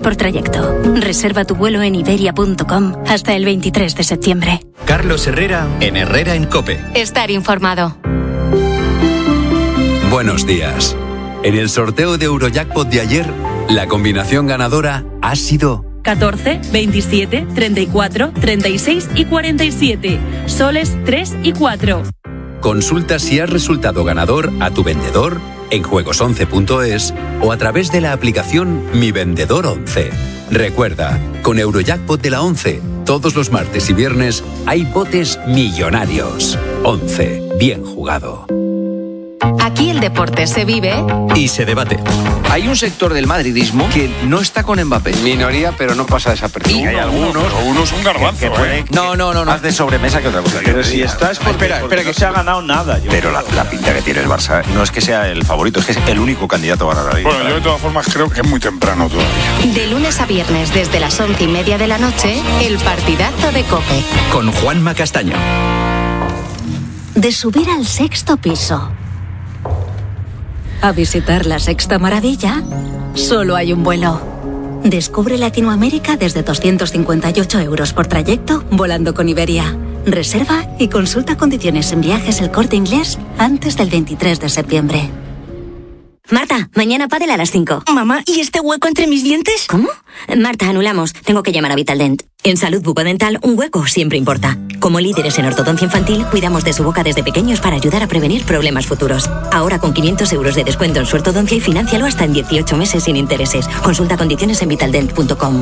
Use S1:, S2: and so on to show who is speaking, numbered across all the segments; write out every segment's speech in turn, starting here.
S1: por trayecto. Reserva tu vuelo en iberia.com hasta el 23 de septiembre.
S2: Carlos Herrera, en Herrera en COPE.
S1: Estar informado.
S3: Buenos días. En el sorteo de Eurojackpot de ayer, la combinación ganadora ha sido
S4: 14, 27, 34, 36 y 47. Soles 3 y 4.
S3: Consulta si has resultado ganador a tu vendedor en juegos11.es o a través de la aplicación Mi Vendedor 11. Recuerda, con Eurojackpot de la 11, todos los martes y viernes hay botes millonarios. 11. Bien jugado.
S1: Aquí el deporte se vive
S2: y se debate.
S5: Hay un sector del madridismo que no está con Mbappé.
S6: Minoría, pero no pasa desapercibido.
S7: Hay algunos un garbanzo.
S5: Que puede,
S6: No.
S5: Más de sobremesa que otra cosa.
S6: Pero si estás espera que no se ha ganado nada.
S7: Pero la pinta que tiene el Barça no es que sea el favorito, es que es el único candidato a ganar ahí.
S8: Bueno, yo de todas formas creo que es muy temprano todavía.
S1: de lunes a viernes desde las 11:30 de la noche, el partidazo de COPE.
S2: Con Juanma Castaño.
S1: De subir al sexto piso a visitar la sexta maravilla, solo hay un vuelo. Descubre Latinoamérica desde 258 euros por trayecto volando con Iberia. Reserva y consulta condiciones en Viajes El Corte Inglés antes del 23 de septiembre.
S9: Marta, mañana pádel a las 5.
S10: Mamá, ¿y este hueco entre mis dientes?
S9: ¿Cómo? Marta, anulamos. Tengo que llamar a Vitaldent. En salud bucodental, un hueco siempre importa. Como líderes en ortodoncia infantil, cuidamos de su boca desde pequeños para ayudar a prevenir problemas futuros. Ahora con 500 euros de descuento en su ortodoncia y financialo hasta en 18 meses sin intereses. Consulta condiciones en vitaldent.com.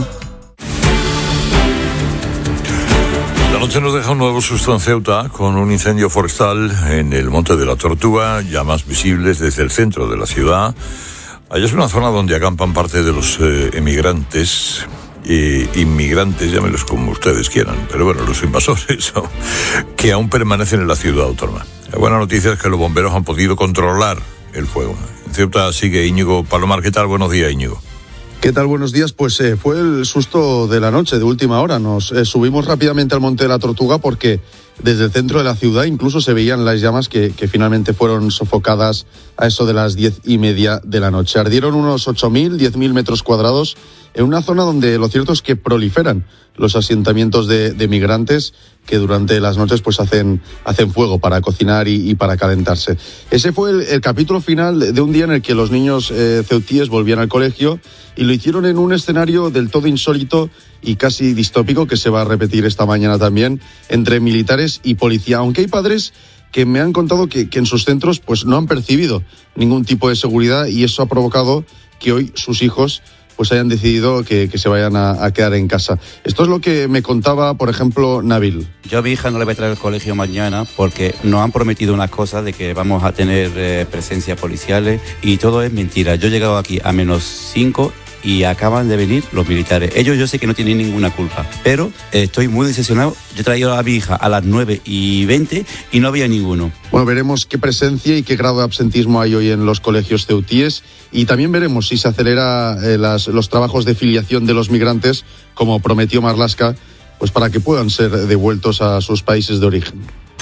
S8: La noche nos deja un nuevo susto en Ceuta con un incendio forestal en el Monte de la Tortuga, llamas visibles desde el centro de la ciudad. Allá es una zona donde acampan parte de los inmigrantes, llámelos como ustedes quieran, pero bueno, los invasores que aún permanecen en la ciudad autónoma. La buena noticia es que los bomberos han podido controlar el fuego. En Ceuta sigue Íñigo Palomar. ¿Qué tal? Buenos días, Íñigo.
S11: ¿Qué tal? Buenos días. Pues fue el susto de la noche, de última hora. Nos subimos rápidamente al Monte de la Tortuga porque desde el centro de la ciudad incluso se veían las llamas que finalmente fueron sofocadas a eso de las 10:30 de la noche. Ardieron unos 8.000, 10.000 metros cuadrados en una zona donde lo cierto es que proliferan los asentamientos de migrantes que durante las noches pues hacen fuego para cocinar y para calentarse. Ese fue el capítulo final de un día en el que los niños ceutíes volvían al colegio y lo hicieron en un escenario del todo insólito y casi distópico que se va a repetir esta mañana también entre militares y policía, aunque hay padres que me han contado que en sus centros pues no han percibido ningún tipo de seguridad y eso ha provocado que hoy sus hijos pues hayan decidido que se vayan a quedar en casa. Esto es lo que me contaba, por ejemplo, Nabil.
S12: Yo a mi hija no le voy a traer al colegio mañana porque nos han prometido unas cosas de que vamos a tener presencia policiales y todo es mentira. Yo he llegado aquí a -5 y acaban de venir los militares. Ellos yo sé que no tienen ninguna culpa, pero estoy muy decepcionado. Yo he traído a mi hija a las 9:20 y no había ninguno.
S11: Bueno, veremos qué presencia y qué grado de absentismo hay hoy en los colegios ceutíes y también veremos si se acelera los trabajos de filiación de los migrantes, como prometió Marlaska, pues para que puedan ser devueltos a sus países de origen.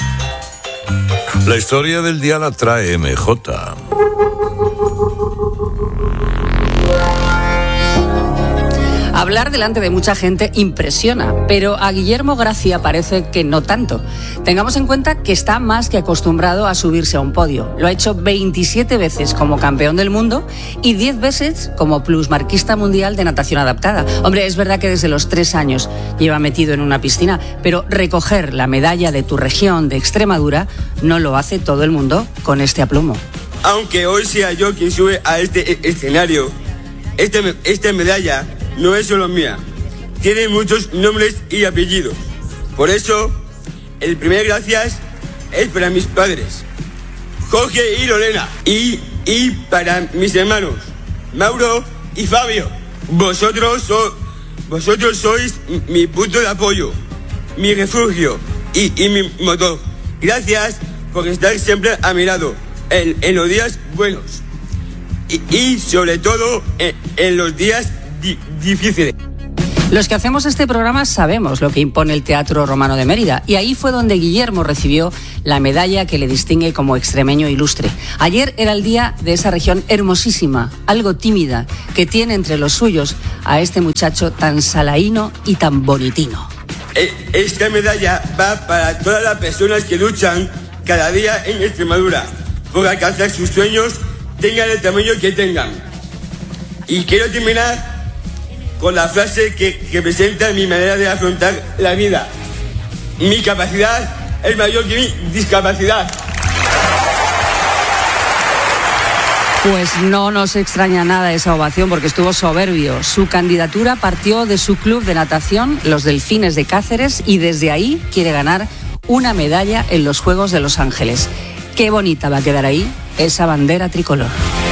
S8: La historia del día la trae MJ.
S13: Hablar delante de mucha gente impresiona, pero a Guillermo Gracia parece que no tanto. Tengamos en cuenta que está más que acostumbrado a subirse a un podio. Lo ha hecho 27 veces como campeón del mundo y 10 veces como plusmarquista mundial de natación adaptada. Hombre, es verdad que desde los 3 años lleva metido en una piscina, pero recoger la medalla de tu región de Extremadura no lo hace todo el mundo con este aplomo.
S14: Aunque hoy sea yo quien sube a este escenario, esta medalla no es solo mía, tiene muchos nombres y apellidos. Por eso, el primer gracias es para mis padres, Jorge y Lorena, y para mis hermanos, Mauro y Fabio. Vosotros sois mi punto de apoyo, mi refugio y mi motor. Gracias por estar siempre a mi lado, en los días buenos y sobre todo en los días difíciles.
S13: Los que hacemos este programa sabemos lo que impone el Teatro Romano de Mérida, y ahí fue donde Guillermo recibió la medalla que le distingue como extremeño ilustre. Ayer era el día de esa región hermosísima, algo tímida, que tiene entre los suyos a este muchacho tan salaíno y tan bonitino.
S14: Esta medalla va para todas las personas que luchan cada día en Extremadura por alcanzar sus sueños, tengan el tamaño que tengan. Y quiero terminar con la frase que presenta mi manera de afrontar la vida. Mi capacidad es mayor que mi discapacidad.
S13: Pues no nos extraña nada esa ovación, porque estuvo soberbio. Su candidatura partió de su club de natación, los Delfines de Cáceres, y desde ahí quiere ganar una medalla en los Juegos de Los Ángeles. Qué bonita va a quedar ahí esa bandera tricolor.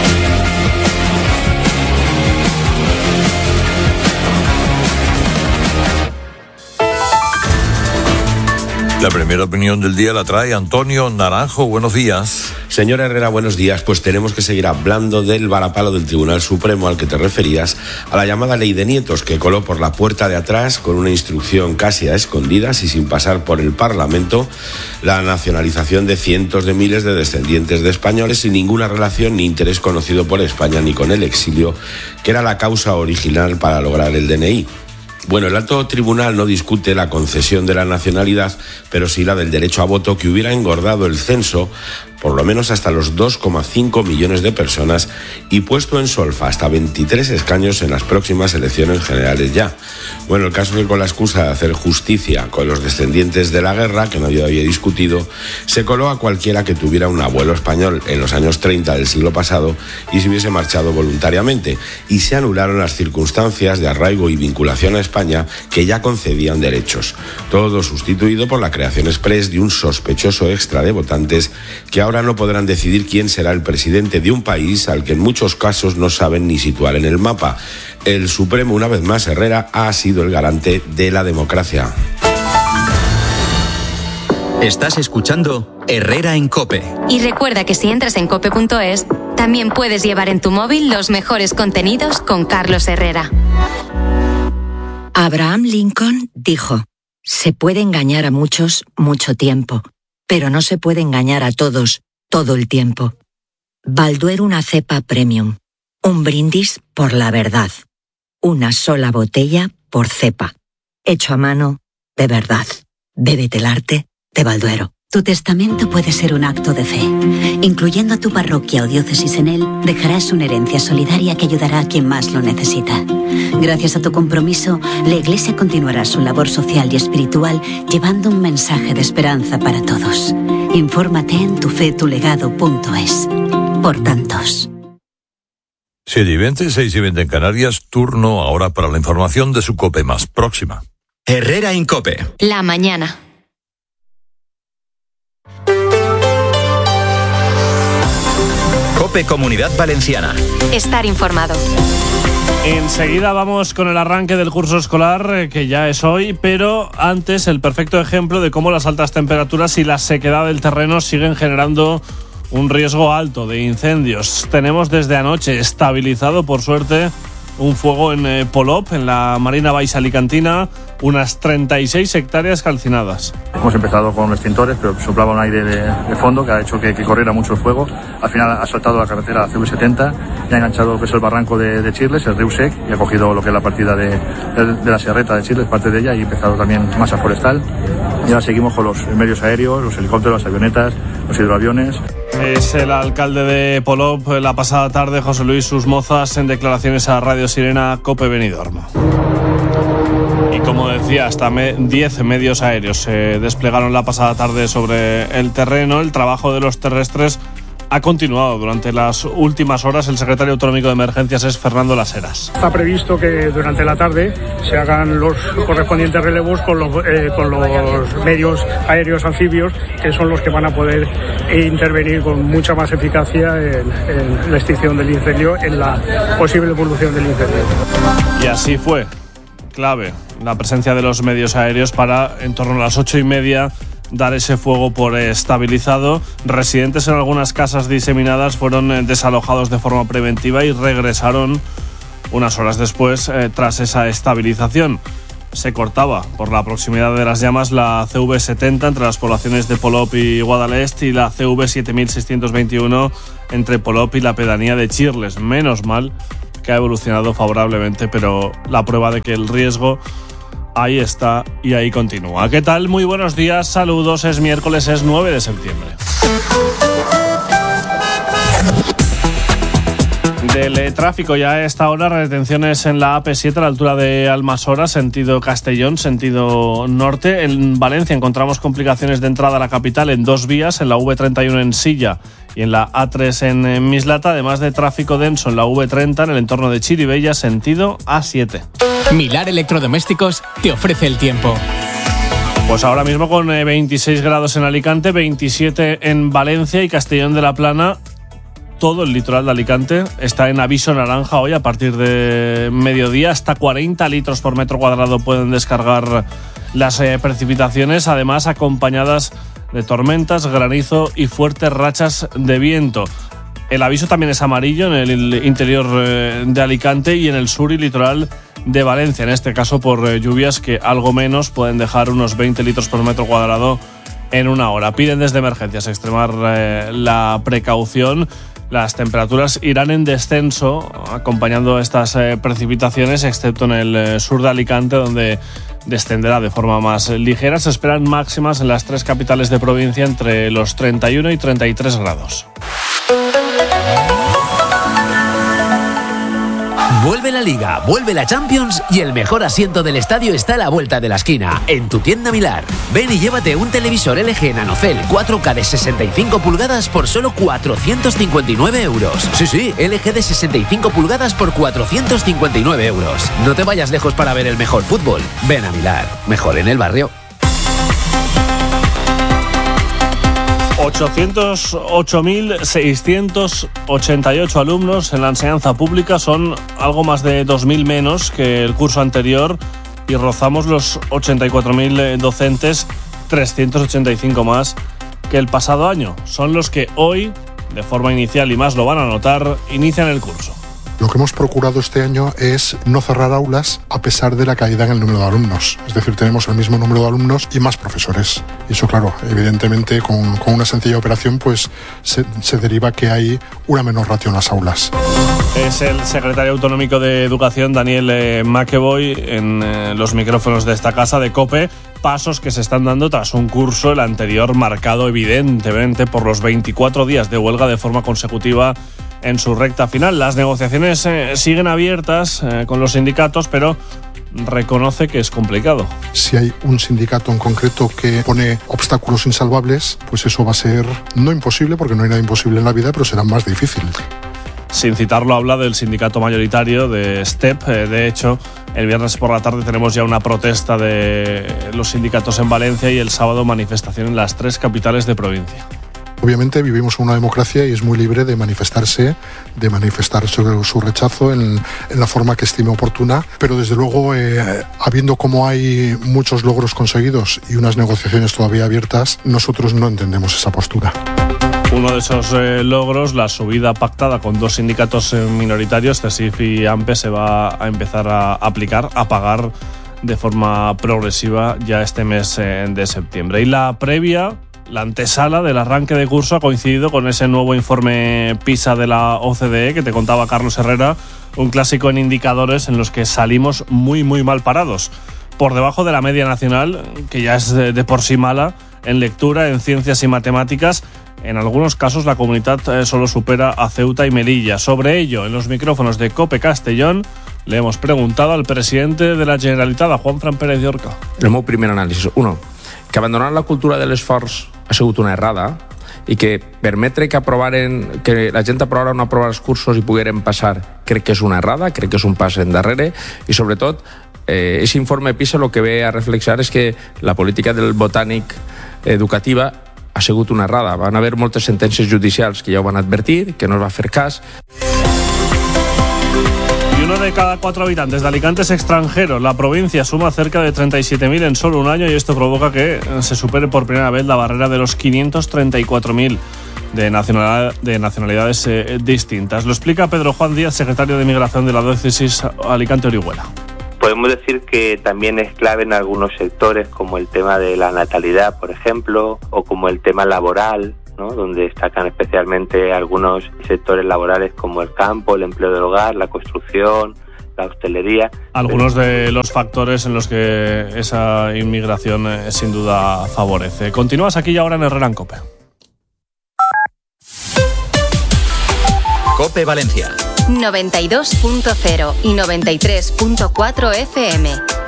S8: La primera opinión del día la trae Antonio Naranjo. Buenos días.
S15: Señor Herrera, buenos días. Pues tenemos que seguir hablando del varapalo del Tribunal Supremo al que te referías, a la llamada ley de nietos, que coló por la puerta de atrás con una instrucción casi a escondidas y sin pasar por el Parlamento la nacionalización de cientos de miles de descendientes de españoles sin ninguna relación ni interés conocido por España ni con el exilio, que era la causa original para lograr el DNI. Bueno, el alto tribunal no discute la concesión de la nacionalidad, pero sí la del derecho a voto, que hubiera engordado el censo por lo menos hasta los 2,5 millones de personas y puesto en solfa hasta 23 escaños en las próximas elecciones generales ya. Bueno, el caso es que con la excusa de hacer justicia con los descendientes de la guerra, que nadie había discutido, se coló a cualquiera que tuviera un abuelo español en los años 30 del siglo pasado y se hubiese marchado voluntariamente, y se anularon las circunstancias de arraigo y vinculación a España que ya concedían derechos. Todo sustituido por la creación exprés de un sospechoso extra de votantes que ahora no podrán decidir quién será el presidente de un país al que en muchos casos no saben ni situar en el mapa. El Supremo, una vez más, Herrera, ha sido el garante de la democracia.
S2: Estás escuchando Herrera en COPE.
S16: Y recuerda que si entras en cope.es, también puedes llevar en tu móvil los mejores contenidos con Carlos Herrera.
S17: Abraham Lincoln dijo: se puede engañar a muchos mucho tiempo, pero no se puede engañar a todos todo el tiempo. Balduero, una cepa premium. Un brindis por la verdad. Una sola botella por cepa. Hecho a mano, de verdad. Bébete el arte de Balduero.
S18: Tu testamento puede ser un acto de fe. Incluyendo a tu parroquia o diócesis en él, dejarás una herencia solidaria que ayudará a quien más lo necesita. Gracias a tu compromiso, la Iglesia continuará su labor social y espiritual, llevando un mensaje de esperanza para todos. Infórmate en tufetulegado.es. Por tantos.
S8: 7:20, 6:20 en Canarias. Turno ahora para la información de su COPE más próxima.
S2: Herrera en COPE.
S16: La mañana.
S2: COPE Comunidad Valenciana.
S16: Estar informado.
S19: Enseguida vamos con el arranque del curso escolar, que ya es hoy, pero antes el perfecto ejemplo de cómo las altas temperaturas y la sequedad del terreno siguen generando un riesgo alto de incendios. Tenemos desde anoche estabilizado, por suerte, un fuego en Polop, en la Marina Baixa Alicantina, unas 36 hectáreas calcinadas.
S20: Hemos empezado con extintores, pero soplaba un aire de fondo que ha hecho que corriera mucho el fuego. Al final ha saltado la carretera CV70 y ha enganchado lo que es el barranco de Chirles, el Riu Sec, y ha cogido lo que es la partida de la Serreta de Chirles, parte de ella, y ha empezado también masa forestal. Y ahora seguimos con los medios aéreos, los helicópteros, las avionetas, los hidroaviones.
S19: Es el alcalde de Polop la pasada tarde, José Luis Susmozas, en declaraciones a Radio Sirena COPE Benidorm. Y como decía, hasta 10 medios aéreos se desplegaron la pasada tarde sobre el terreno. El trabajo de los terrestres ha continuado durante las últimas horas. El secretario autonómico de Emergencias es Fernando Las Heras.
S21: Está previsto que durante la tarde se hagan los correspondientes relevos con los medios aéreos anfibios, que son los que van a poder intervenir con mucha más eficacia en la extinción del incendio, en la posible evolución del incendio.
S19: Y así fue. Clave la presencia de los medios aéreos para, en torno a las 8:30, dar ese fuego por estabilizado. Residentes en algunas casas diseminadas fueron desalojados de forma preventiva y regresaron unas horas después, tras esa estabilización. Se cortaba por la proximidad de las llamas la CV70 entre las poblaciones de Polop y Guadalest y la CV7621 entre Polop y la pedanía de Chirles. Menos mal que ha evolucionado favorablemente, pero la prueba de que el riesgo ahí está y ahí continúa. ¿Qué tal? Muy buenos días, saludos. Es miércoles, es 9 de septiembre. Del tráfico ya a esta hora, retenciones en la AP7 a la altura de Almasora, sentido Castellón, sentido norte. En Valencia encontramos complicaciones de entrada a la capital en 2 vías, en la V31 en Silla y en la A3 en Mislata, además de tráfico denso en la V30 en el entorno de Chirivella, sentido A7.
S4: Milar Electrodomésticos te ofrece el tiempo.
S19: Pues ahora mismo con 26 grados en Alicante, 27 en Valencia y Castellón de la Plana. Todo el litoral de Alicante está en aviso naranja hoy a partir de mediodía. Hasta 40 litros por metro cuadrado pueden descargar las precipitaciones, además acompañadas de tormentas, granizo y fuertes rachas de viento. El aviso también es amarillo en el interior de Alicante y en el sur y litoral de Valencia, en este caso por lluvias que algo menos pueden dejar unos 20 litros por metro cuadrado en una hora. Piden desde emergencias extremar la precaución. Las temperaturas irán en descenso acompañando estas precipitaciones, excepto en el sur de Alicante, donde descenderá de forma más ligera. Se esperan máximas en las 3 capitales de provincia entre los 31 y 33 grados.
S22: Vuelve la Liga, vuelve la Champions y el mejor asiento del estadio está a la vuelta de la esquina, en tu tienda Milar. Ven y llévate un televisor LG NanoCell 4K de 65 pulgadas por solo 459 euros. Sí, LG de 65 pulgadas por 459 euros. No te vayas lejos para ver el mejor fútbol. Ven a Milar, mejor en el barrio.
S19: 808.688 alumnos en la enseñanza pública, son algo más de 2.000 menos que el curso anterior y rozamos los 84.000 docentes, 385 más que el pasado año. Son los que hoy, de forma inicial y más lo van a notar, inician el curso.
S23: Lo que hemos procurado este año es no cerrar aulas a pesar de la caída en el número de alumnos. Es decir, tenemos el mismo número de alumnos y más profesores. Y eso, claro, evidentemente con una sencilla operación pues se deriva que hay una menor ratio en las aulas.
S19: Es el secretario autonómico de Educación, Daniel McEvoy, en los micrófonos de esta casa de COPE. Pasos que se están dando tras un curso, el anterior, marcado evidentemente por los 24 días de huelga de forma consecutiva en su recta final. Las negociaciones siguen abiertas con los sindicatos, pero reconoce que es complicado.
S23: Si hay un sindicato en concreto que pone obstáculos insalvables, pues eso va a ser no imposible, porque no hay nada imposible en la vida, pero será más difícil.
S19: Sin citarlo, habla del sindicato mayoritario de STEP. De hecho, el viernes por la tarde tenemos ya una protesta de los sindicatos en Valencia y el sábado manifestación en las 3 capitales de provincia.
S23: Obviamente vivimos en una democracia y es muy libre de manifestar su rechazo en la forma que estime oportuna, pero desde luego, habiendo como hay muchos logros conseguidos y unas negociaciones todavía abiertas, nosotros no entendemos esa postura.
S19: Uno de esos logros, la subida pactada con 2 sindicatos minoritarios, CESIF y AMPE, se va a empezar a aplicar, a pagar de forma progresiva ya este mes de septiembre. Y la previa, la antesala del arranque de curso ha coincidido con ese nuevo informe PISA de la OCDE que te contaba Carlos Herrera, un clásico en indicadores en los que salimos muy mal parados. Por debajo de la media nacional, que ya es de por sí mala, en lectura, en ciencias y matemáticas. En algunos casos la comunidad solo supera a Ceuta y Melilla. Sobre ello, en los micrófonos de COPE Castellón, le hemos preguntado al presidente de la Generalitat, a Juanfran Pérez de Orca.
S24: El meu primer anàlisi. 1. Que abandonar la cultura de l'esforç ha sigut una errada i que permetre que la gent aprovara o no aprovar els cursos i pogueren passar, crec que és una errada, crec que és un pas endarrere i sobretot ese informe PISA lo que ve a reflexionar és que la política del botànic educativa ha sigut una errada. Van haver moltes sentències judicials que ja ho van advertir, que no es va fer cas.
S19: Y 1 de cada 4 habitantes de Alicante es extranjero. La provincia suma cerca de 37.000 en solo un año y esto provoca que se supere por primera vez la barrera de los 534.000 de nacionalidades distintas. Lo explica Pedro Juan Díaz, secretario de Migración de la diócesis Alicante-Orihuela.
S3: Podemos decir que también es clave en algunos sectores, como el tema de la natalidad, por ejemplo, o como el tema laboral, ¿no?, donde destacan especialmente algunos sectores laborales como el campo, el empleo del hogar, la construcción, la hostelería.
S19: Algunos de los factores en los que esa inmigración sin duda favorece. Continúas aquí y ahora en Herrera en COPE.
S2: COPE Valencia
S16: 92.0 y 93.4 FM.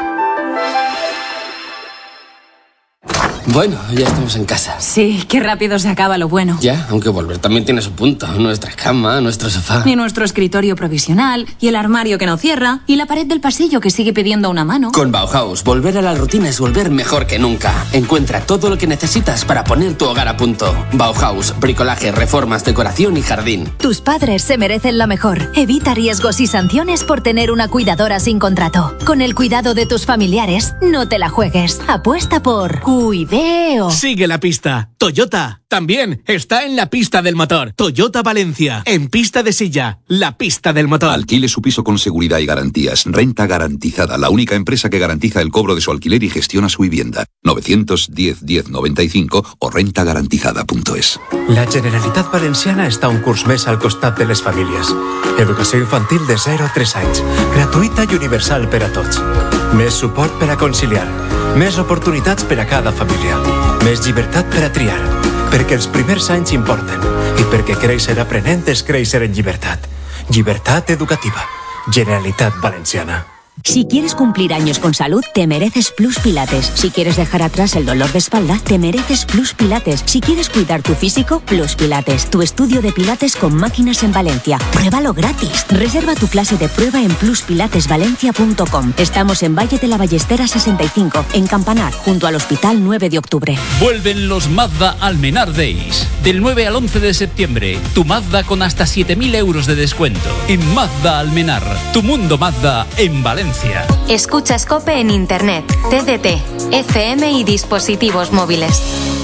S5: Bueno, ya estamos en casa.
S6: Sí, qué rápido se acaba lo bueno.
S5: Ya, aunque volver también tiene su punto. Nuestra cama, nuestro sofá.
S6: Y nuestro escritorio provisional, y el armario que no cierra, y la pared del pasillo que sigue pidiendo una mano.
S5: Con Bauhaus, volver a la rutina es volver mejor que nunca. Encuentra todo lo que necesitas para poner tu hogar a punto. Bauhaus, bricolaje, reformas, decoración y jardín.
S7: Tus padres se merecen lo mejor. Evita riesgos y sanciones por tener una cuidadora sin contrato. Con el cuidado de tus familiares, no te la juegues. Apuesta por Cuideo.
S4: Sigue la pista. Toyota también está en la pista del motor. Toyota Valencia, en pista de silla, la pista del motor.
S25: Alquile su piso con seguridad y garantías. Renta Garantizada, la única empresa que garantiza el cobro de su alquiler y gestiona su vivienda. 910 1095 o rentagarantizada.es.
S26: La Generalitat Valenciana està un curs més al costat de les famílies. Educació infantil de 0 a 3 anys. Gratuïta i universal per a tots. Més suport per a conciliar. Més oportunitats per a cada família. Més llibertat per a triar. Perquè els primers anys importen. I perquè créixer aprenent és créixer en llibertat. Llibertat educativa. Generalitat Valenciana.
S7: Si quieres cumplir años con salud, te mereces Plus Pilates. Si quieres dejar atrás el dolor de espalda, te mereces Plus Pilates. Si quieres cuidar tu físico, Plus Pilates. Tu estudio de Pilates con máquinas en Valencia. Pruébalo gratis. Reserva tu clase de prueba en pluspilatesvalencia.com. Estamos en Valle de la Ballestera 65, en Campanar, junto al Hospital 9 de Octubre.
S27: Vuelven los Mazda Almenar Days. Del 9 al 11 de septiembre, tu Mazda con hasta 7.000 euros de descuento. En Mazda Almenar, tu mundo Mazda en Valencia.
S16: Escuchas COPE en Internet, TDT, FM y dispositivos móviles.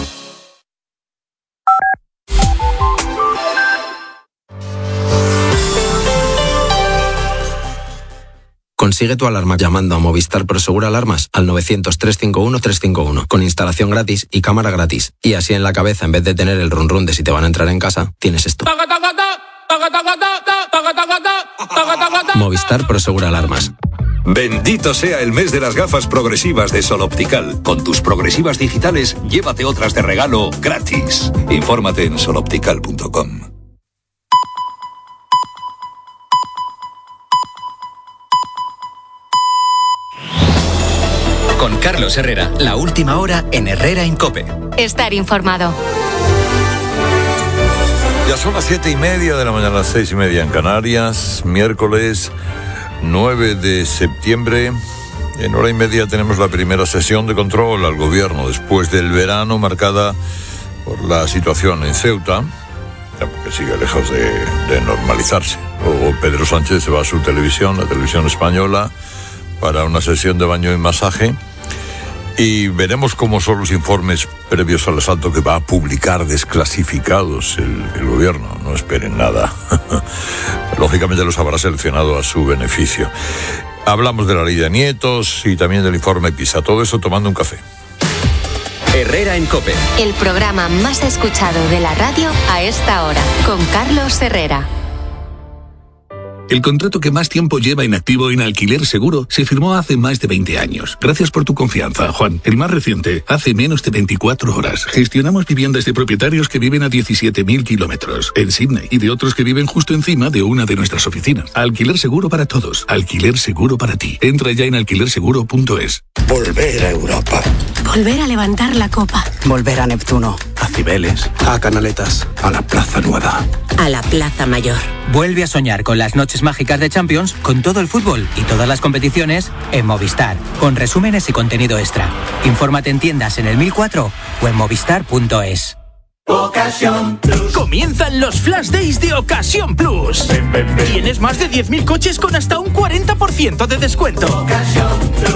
S28: Consigue tu alarma llamando a Movistar Prosegur Alarmas al 900-351-351 con instalación gratis y cámara gratis. Y así en la cabeza, en vez de tener el run run de si te van a entrar en casa, tienes esto. Movistar Prosegur Alarmas.
S29: Bendito sea el mes de las gafas progresivas de Sol Optical. Con tus progresivas digitales, llévate otras de regalo gratis. Infórmate en soloptical.com.
S2: Con Carlos Herrera, la última hora en Herrera en COPE.
S16: Estar informado.
S8: Ya son las 7:30 de la mañana, las 6:30 en Canarias, miércoles 9 de septiembre. En hora y media tenemos la primera sesión de control al gobierno después del verano, marcada por la situación en Ceuta, que sigue lejos de normalizarse. Luego Pedro Sánchez se va a su televisión, la televisión española, para una sesión de baño y masaje. Y veremos cómo son los informes previos al asalto que va a publicar desclasificados el gobierno. No esperen nada. Lógicamente los habrá seleccionado a su beneficio. Hablamos de la ley de nietos y también del informe PISA. Todo eso tomando un café.
S2: Herrera en COPE.
S16: El programa más escuchado de la radio a esta hora, con Carlos Herrera.
S30: El contrato que más tiempo lleva inactivo en Alquiler Seguro se firmó hace más de 20 años. Gracias por tu confianza, Juan. El más reciente, hace menos de 24 horas. Gestionamos viviendas de propietarios que viven a 17.000 kilómetros en Sydney y de otros que viven justo encima de una de nuestras oficinas. Alquiler Seguro para todos. Alquiler Seguro para ti. Entra ya en alquilerseguro.es.
S31: Volver a Europa.
S10: Volver a levantar la copa.
S31: Volver a Neptuno. A Cibeles. A Canaletas. A la Plaza Nueva.
S10: A la Plaza Mayor.
S32: Vuelve a soñar con las noches mágicas de Champions, con todo el fútbol y todas las competiciones en Movistar, con resúmenes y contenido extra. Infórmate en tiendas en el 1004 o en movistar.es.
S33: Ocasión Plus. Comienzan los Flash Days de Ocasión Plus. Tienes más de 10.000 coches con hasta un 40% de descuento. Ocasión Plus. Solo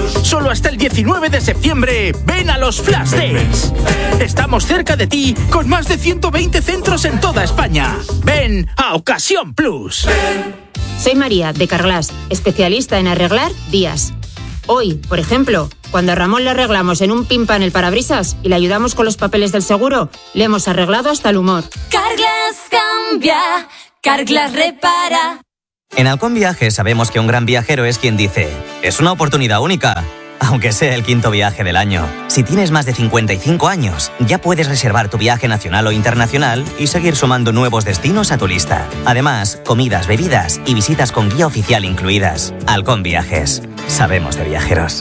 S33: solo hasta el 19 de septiembre, ven a los Flash Days. Estamos cerca de ti con más de 120 centros en toda España. Ven a Ocasión Plus.
S1: Soy María, de Carglass, especialista en arreglar vías. Hoy, por ejemplo, cuando a Ramón le arreglamos en un pimpa en el parabrisas y le ayudamos con los papeles del seguro, le hemos arreglado hasta el humor.
S9: Carglass cambia, Carglass repara.
S11: En Halcón Viajes sabemos que un gran viajero es quien dice: es una oportunidad única, aunque sea el 5º viaje del año. Si tienes más de 55 años, ya puedes reservar tu viaje nacional o internacional y seguir sumando nuevos destinos a tu lista. Además, comidas, bebidas y visitas con guía oficial incluidas. Halcón Viajes. Sabemos de viajeros.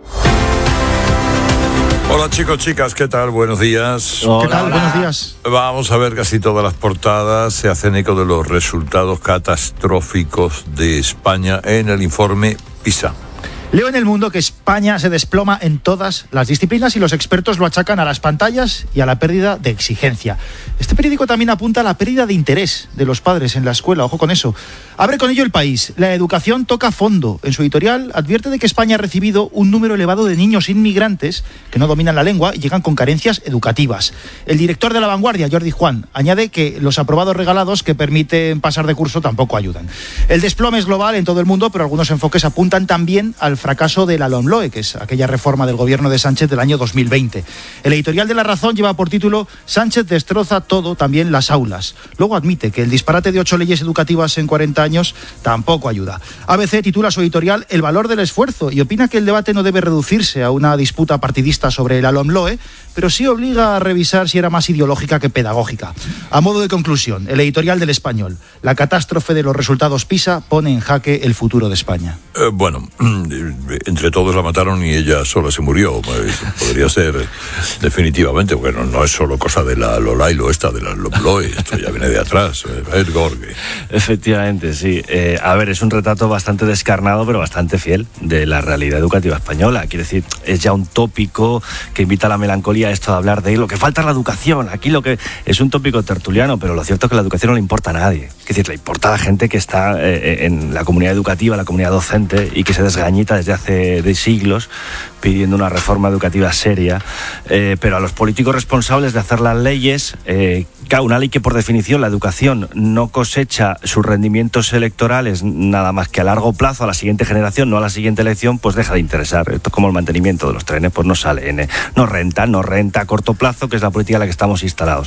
S8: Hola chicos, chicas, ¿qué tal? Buenos días.
S12: Hola, ¿qué tal? Hola. Buenos días.
S8: Vamos a ver, casi todas las portadas se hacen eco de los resultados catastróficos de España en el informe PISA.
S12: Leo en El Mundo que España se desploma en todas las disciplinas y los expertos lo achacan a las pantallas y a la pérdida de exigencia. Este periódico también apunta a la pérdida de interés de los padres en la escuela, ojo con eso. Abre con ello El País. La educación toca fondo. En su editorial advierte de que España ha recibido un número elevado de niños inmigrantes que no dominan la lengua y llegan con carencias educativas. El director de La Vanguardia, Jordi Juan, añade que los aprobados regalados que permiten pasar de curso tampoco ayudan. El desplome es global en todo el mundo, pero algunos enfoques apuntan también al fracaso de la LOMLOE, que es aquella reforma del gobierno de Sánchez del año 2020. El editorial de La Razón lleva por título: Sánchez destroza todo, también las aulas. Luego admite que el disparate de 8 leyes educativas en 40 años tampoco ayuda. ABC titula su editorial El valor del esfuerzo y opina que el debate no debe reducirse a una disputa partidista sobre la LOMLOE, pero sí obliga a revisar si era más ideológica que pedagógica. A modo de conclusión, el editorial del Español: la catástrofe de los resultados PISA pone en jaque el futuro de España.
S8: Bueno, entre todos la mataron y ella sola se murió. Podría ser definitivamente. Bueno, no es solo cosa de la Lolailo esta, de la LOMLOE, esto ya viene de atrás. Gorge.
S13: Efectivamente, sí. A ver, es un retrato bastante descarnado, pero bastante fiel de la realidad educativa española. Quiere decir, es ya un tópico que invita a la melancolía, esto de hablar de lo que falta es la educación. Aquí lo que es un tópico tertuliano, pero lo cierto es que la educación no le importa a nadie. Es decir, le importa a la gente que está en la comunidad educativa, la comunidad docente, y que se desgañita desde hace de siglos pidiendo una reforma educativa seria, pero a los políticos responsables de hacer las leyes, una ley que por definición la educación no cosecha sus rendimientos electorales nada más que a largo plazo, a la siguiente generación, no a la siguiente elección, pues deja de interesar. Esto es como el mantenimiento de los trenes, pues no sale, no renta a corto plazo, que es la política en la que estamos instalados.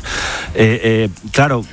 S13: Claro,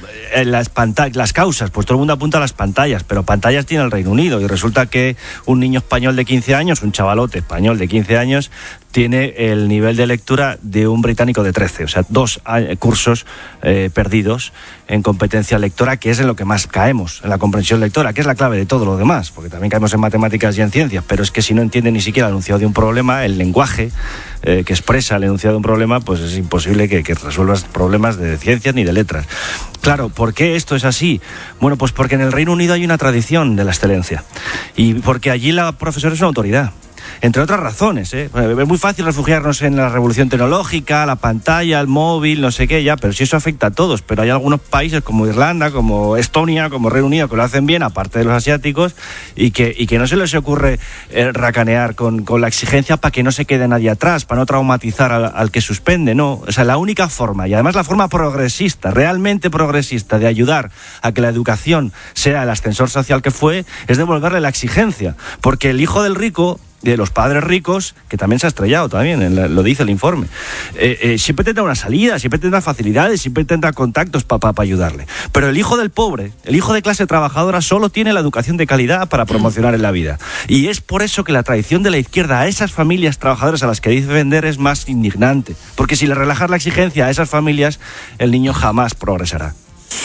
S13: las causas, pues todo el mundo apunta a las pantallas, pero pantallas tiene el Reino Unido, y resulta que un niño español de 15 años, un chavalote español de 15 años, tiene el nivel de lectura de un británico de 13, o sea, 2 cursos perdidos en competencia lectora, que es en lo que más caemos, en la comprensión lectora, que es la clave de todo lo demás, porque también caemos en matemáticas y en ciencias, pero es que si no entiende ni siquiera el enunciado de un problema, el lenguaje que expresa el enunciado de un problema, pues es imposible que resuelvas problemas de ciencias ni de letras. Claro, ¿por qué esto es así? Bueno, pues porque en el Reino Unido hay una tradición de la excelencia, y porque allí la profesora es una autoridad. Entre otras razones, Es muy fácil refugiarnos en la revolución tecnológica, la pantalla, el móvil, no sé qué, ya, pero si eso afecta a todos. Pero hay algunos países como Irlanda, como Estonia, como Reino Unido, que lo hacen bien, aparte de los asiáticos, y que no se les ocurre racanear con la exigencia para que no se quede nadie atrás, para no traumatizar al que suspende, no. O sea, la única forma, y además la forma progresista, realmente progresista, de ayudar a que la educación sea el ascensor social que fue, es devolverle la exigencia. Porque el hijo del rico, de los padres ricos, que también se ha estrellado también, lo dice el informe, siempre tendrá una salida, siempre tendrá facilidades, siempre tendrá contactos para ayudarle. Pero el hijo del pobre, el hijo de clase trabajadora, solo tiene la educación de calidad para promocionar en la vida. Y es por eso que la traición de la izquierda a esas familias trabajadoras a las que dice vender es más indignante. Porque si le relajas la exigencia a esas familias, el niño jamás progresará.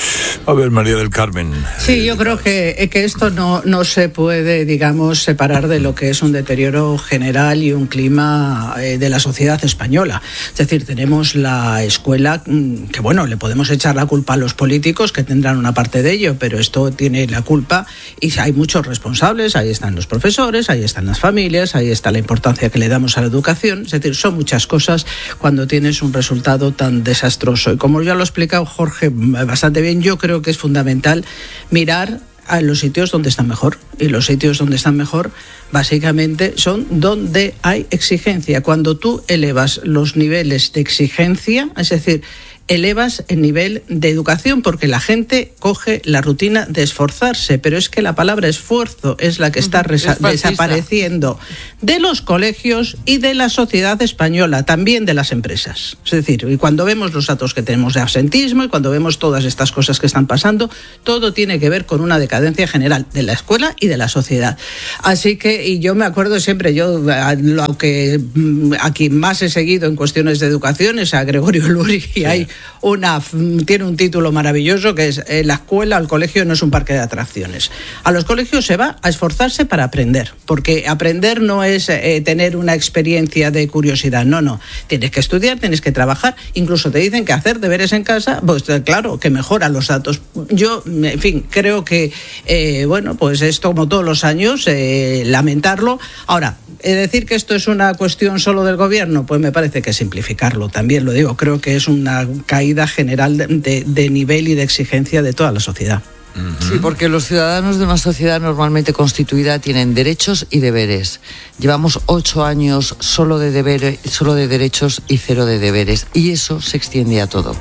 S8: A ver, María del Carmen.
S14: Sí, yo creo que esto no se puede, digamos, separar de lo que es un deterioro general y un clima de la sociedad española. Es decir, tenemos la escuela que, bueno, le podemos echar la culpa a los políticos, que tendrán una parte de ello, pero esto tiene la culpa y hay muchos responsables. Ahí están los profesores, ahí están las familias, ahí está la importancia que le damos a la educación. Es decir, son muchas cosas cuando tienes un resultado tan desastroso. Y como ya lo ha explicado Jorge bastante bien, yo creo que es fundamental mirar a los sitios donde están mejor. Y los sitios donde están mejor, básicamente, son donde hay exigencia. Cuando tú elevas los niveles de exigencia, es decir, elevas el nivel de educación, porque la gente coge la rutina de esforzarse, pero es que la palabra esfuerzo es la que está desapareciendo de los colegios y de la sociedad española, también de las empresas. Es decir, y cuando vemos los datos que tenemos de absentismo y cuando vemos todas estas cosas que están pasando, todo tiene que ver con una decadencia general de la escuela y de la sociedad. Así que, y yo me acuerdo siempre, yo, aunque a quien más he seguido en cuestiones de educación es a Gregorio Luri, y hay tiene un título maravilloso que es la escuela, el colegio no es un parque de atracciones. A los colegios se va a esforzarse para aprender, porque aprender no es tener una experiencia de curiosidad, no. Tienes que estudiar, tienes que trabajar, incluso te dicen que hacer deberes en casa, pues claro, que mejora los datos. Yo, en fin, creo que, pues esto como todos los años, lamentarlo. Ahora, decir que esto es una cuestión solo del gobierno, pues me parece que es simplificarlo, también lo digo, creo que es una caída general de nivel y de exigencia de toda la sociedad.
S3: Sí, porque los ciudadanos de una sociedad normalmente constituida tienen derechos y deberes. Llevamos 8 años solo de derechos y 0 de deberes, y eso se extiende a todo.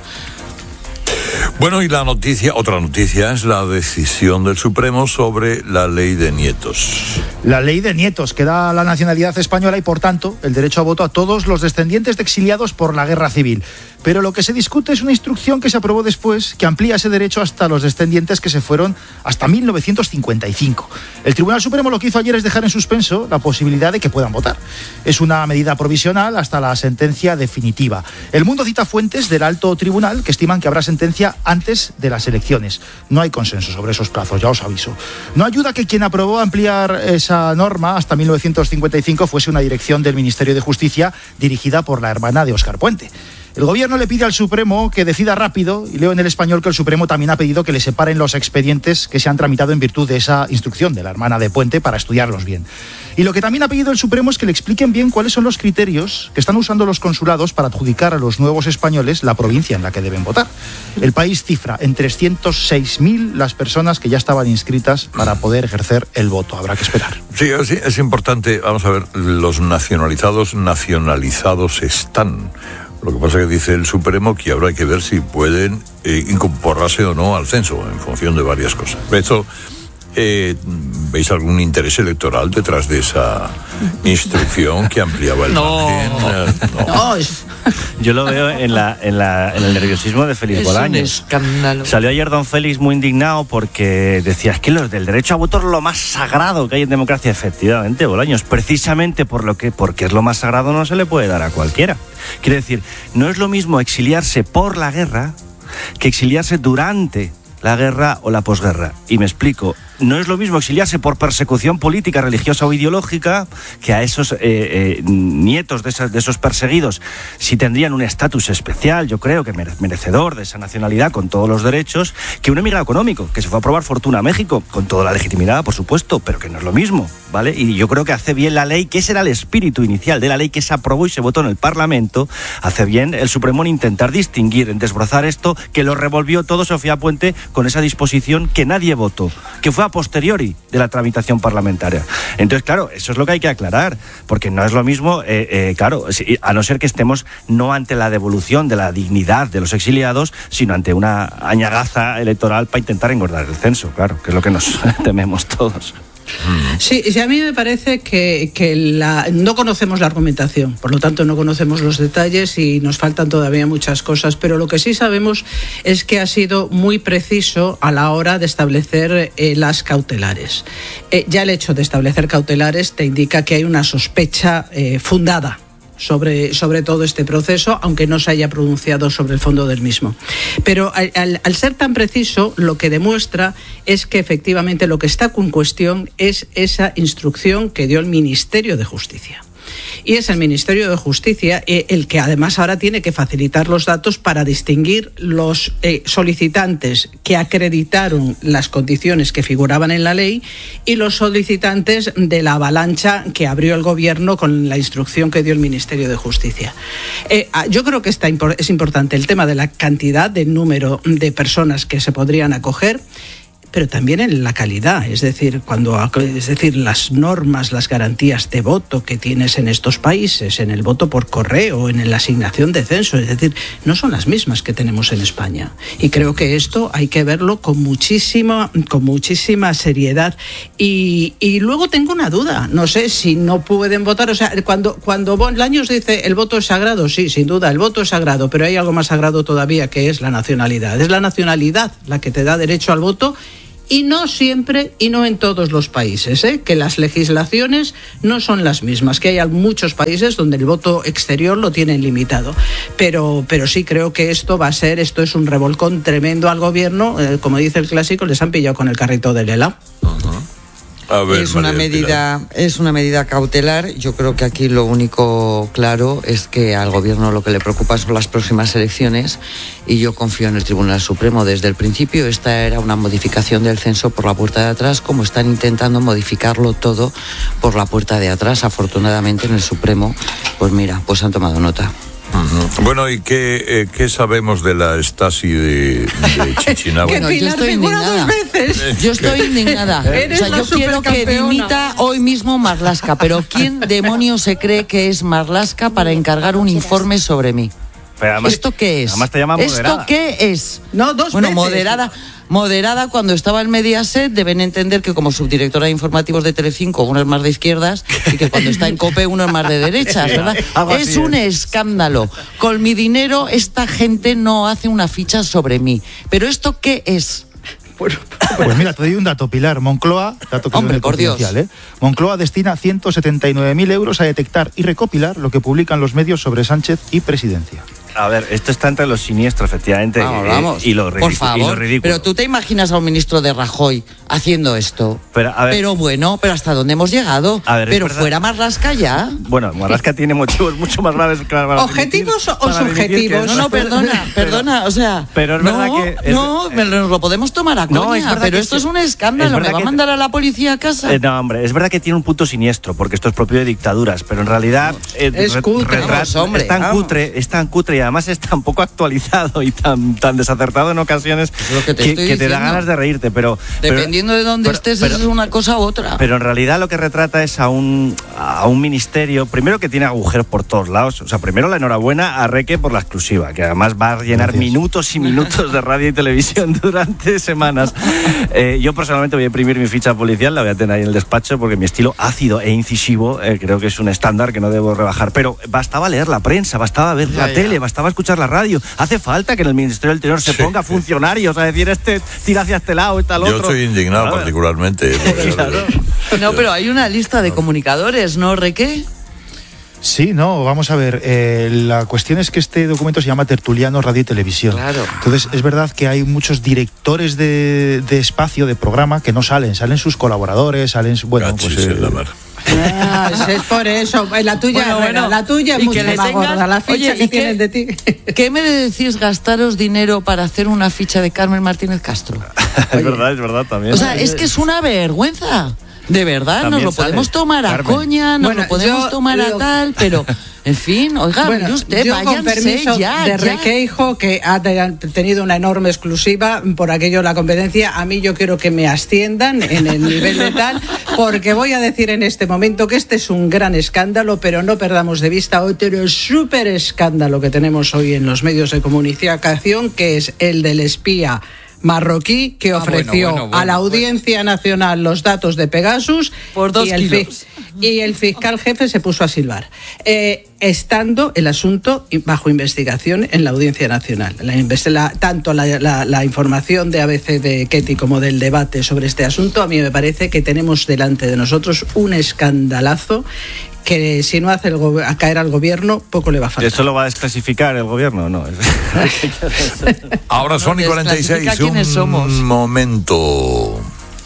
S8: Bueno, y otra noticia es la decisión del Supremo sobre la ley de nietos.
S12: La ley de nietos que da la nacionalidad española y, por tanto, el derecho a voto a todos los descendientes de exiliados por la guerra civil. Pero lo que se discute es una instrucción que se aprobó después, que amplía ese derecho hasta los descendientes que se fueron hasta 1955. El Tribunal Supremo lo que hizo ayer es dejar en suspenso la posibilidad de que puedan votar. Es una medida provisional hasta la sentencia definitiva. El Mundo cita fuentes del Alto Tribunal que estiman que habrá sentencia antes de las elecciones. No hay consenso sobre esos plazos, ya os aviso. No ayuda que quien aprobó ampliar esa norma hasta 1955 fuese una dirección del Ministerio de Justicia dirigida por la hermana de Óscar Puente. El gobierno le pide al Supremo que decida rápido, y leo en El Español que el Supremo también ha pedido que le separen los expedientes que se han tramitado en virtud de esa instrucción de la hermana de Puente para estudiarlos bien. Y lo que también ha pedido el Supremo es que le expliquen bien cuáles son los criterios que están usando los consulados para adjudicar a los nuevos españoles la provincia en la que deben votar. El país cifra en 306.000 las personas que ya estaban inscritas para poder ejercer el voto. Habrá que esperar.
S8: Sí, es importante. Vamos a ver, los nacionalizados están. Lo que pasa es que dice el Supremo que ahora hay que ver si pueden incorporarse o no al censo, en función de varias cosas. Esto, ¿veis algún interés electoral detrás de esa instrucción que ampliaba el margen?
S14: No.
S13: Yo lo veo en el nerviosismo de Félix Bolaños.
S3: Es un escándalo.
S13: Salió ayer don Félix muy indignado porque decía, es que los del derecho a voto es lo más sagrado que hay en democracia. Efectivamente, Bolaños, precisamente porque es lo más sagrado no se le puede dar a cualquiera. Quiere decir, no es lo mismo exiliarse por la guerra que exiliarse durante la guerra o la posguerra. Y me explico. No es lo mismo exiliarse por persecución política, religiosa o ideológica, que a esos nietos de esos perseguidos sí tendrían un estatus especial, yo creo que merecedor de esa nacionalidad con todos los derechos, que un emigrado económico que se fue a probar fortuna a México, con toda la legitimidad, por supuesto, pero que no es lo mismo, ¿vale? Y yo creo que hace bien la ley, que ese era el espíritu inicial de la ley que se aprobó y se votó en el Parlamento, hace bien el Supremo en intentar distinguir, en desbrozar esto, que lo revolvió todo Sofía Puente con esa disposición que nadie votó, que fue a posteriori de la tramitación parlamentaria. Entonces, claro, eso es lo que hay que aclarar, porque no es lo mismo, claro, a no ser que estemos no ante la devolución de la dignidad de los exiliados, sino ante una añagaza electoral para intentar engordar el censo, claro, que es lo que nos tememos todos.
S14: Sí, a mí me parece que no conocemos la argumentación, por lo tanto no conocemos los detalles y nos faltan todavía muchas cosas, pero lo que sí sabemos es que ha sido muy preciso a la hora de establecer las cautelares. Ya el hecho de establecer cautelares te indica que hay una sospecha fundada sobre todo este proceso, aunque no se haya pronunciado sobre el fondo del mismo. Pero al ser tan preciso, lo que demuestra es que efectivamente lo que está en cuestión es esa instrucción que dio el Ministerio de Justicia. Y es el Ministerio de Justicia el que además ahora tiene que facilitar los datos para distinguir los solicitantes que acreditaron las condiciones que figuraban en la ley y los solicitantes de la avalancha que abrió el gobierno con la instrucción que dio el Ministerio de Justicia. Yo creo que es importante el tema de la cantidad, del número de personas que se podrían acoger. pero también en la calidad. Es decir, las normas, las garantías de voto que tienes en estos países, en el voto por correo, en la asignación de censo, es decir, no son las mismas que tenemos en España. Y creo que esto hay que verlo con muchísima seriedad. Y luego tengo una duda, no sé si no pueden votar, o sea, cuando Bolaños dice el voto es sagrado, sí, sin duda, el voto es sagrado, pero hay algo más sagrado todavía, que es la nacionalidad. Es la nacionalidad la que te da derecho al voto, y no siempre y no en todos los países, que las legislaciones no son las mismas, que hay muchos países donde el voto exterior lo tienen limitado, pero sí creo que esto es un revolcón tremendo al gobierno, como dice el clásico, les han pillado con el carrito del helado.
S8: A ver,
S3: es una medida cautelar. Yo creo que aquí lo único claro es que al gobierno lo que le preocupa son las próximas elecciones, y yo confío en el Tribunal Supremo. Desde el principio esta era una modificación del censo por la puerta de atrás, como están intentando modificarlo todo por la puerta de atrás. Afortunadamente en el Supremo, pues han tomado nota.
S8: Uh-huh. Bueno, ¿y qué sabemos de la Stasi de Chichinabo?
S3: Bueno, yo estoy indignada. Yo estoy indignada. Yo quiero que dimita hoy mismo Marlaska, pero ¿quién demonios se cree que es Marlaska para encargar un informe sobre mí?
S13: Además,
S3: ¿Esto qué es?
S13: Además te llaman moderada.
S3: ¿Esto qué es?
S14: No, dos veces.
S3: Moderada cuando estaba en Mediaset. Deben entender que como subdirectora de informativos de Telecinco uno es más de izquierdas, y que cuando está en COPE uno es más de derechas, ¿verdad? Es un escándalo. Con mi dinero esta gente no hace una ficha sobre mí. ¿Pero esto qué es?
S12: Pues mira, te doy un dato, Pilar. Moncloa, dato que
S3: Hombre, por Dios.
S12: Moncloa destina 179.000 euros a detectar y recopilar lo que publican los medios sobre Sánchez y presidencia.
S13: A ver, esto está entre lo siniestro, efectivamente,
S3: vamos.
S13: Y lo
S3: por favor,
S13: ridículo.
S3: Pero tú te imaginas a un ministro de Rajoy haciendo esto. Pero ¿hasta dónde hemos llegado? Pero fuera Marlaska ya.
S13: Bueno, Marlaska tiene motivos mucho más graves que
S14: ¿objetivos o subjetivos?
S3: No, perdona, o sea...
S13: Pero es verdad que...
S3: nos lo podemos tomar a coña, pero esto es un escándalo. ¿Me va a mandar a la policía a casa?
S13: No, hombre, es verdad que tiene un punto siniestro, porque esto es propio de dictaduras, pero en realidad...
S14: es cutre.
S13: Es tan cutre, y además es tan poco actualizado y tan desacertado en ocasiones que te da ganas de reírte, pero
S3: dependiendo de dónde estés es una cosa u otra.
S13: Pero en realidad lo que retrata es a un ministerio, primero, que tiene agujeros por todos lados. O sea, primero la enhorabuena a Reque por la exclusiva, que además va a llenar minutos y minutos de radio y televisión durante semanas. Yo personalmente voy a imprimir mi ficha policial, la voy a tener ahí en el despacho, porque mi estilo ácido e incisivo creo que es un estándar que no debo rebajar. Pero bastaba leer la prensa, bastaba ver la tele, bastaba escuchar la radio. Hace falta que en el Ministerio del Interior se ponga funcionarios a decir tira hacia este lado, al otro.
S8: Yo estoy indignado particularmente.
S3: No, pero hay una lista de comunicadores, ¿no, Reque?
S12: Sí, no, vamos a ver. La cuestión es que este documento se llama Tertuliano Radio y Televisión. Claro. Entonces, es verdad que hay muchos directores de espacio, de programa, que no salen sus colaboradores,
S14: es por eso. La tuya, la tuya es mucho más gorda. La ficha que tienen de ti.
S3: ¿Qué me decís gastaros dinero para hacer una ficha de Carmen Martínez Castro?
S13: Es verdad también.
S3: O sea, es que es una vergüenza. De verdad, también nos lo podemos tomar a coña, nos lo podemos tomar a tal, pero... En fin, oiga, mire usted,
S14: yo
S3: váyanse
S14: con permiso
S3: ya.
S14: De Requeijo, que ha tenido una enorme exclusiva, por aquello la competencia, a mí yo quiero que me asciendan en el nivel de tal, porque voy a decir en este momento que este es un gran escándalo, pero no perdamos de vista otro súper escándalo que tenemos hoy en los medios de comunicación, que es el del espía marroquí que ofreció a la Audiencia Nacional los datos de Pegasus
S3: por 2 kilos.
S14: Y el fiscal jefe se puso a silbar, estando el asunto bajo investigación en la Audiencia Nacional. Tanto la información de ABC de Ketty como del debate sobre este asunto, a mí me parece que tenemos delante de nosotros un escandalazo que si no hace a caer al gobierno, poco le va a faltar.
S13: ¿Eso lo va a desclasificar el gobierno? No.
S8: Ahora son y 46, un momento.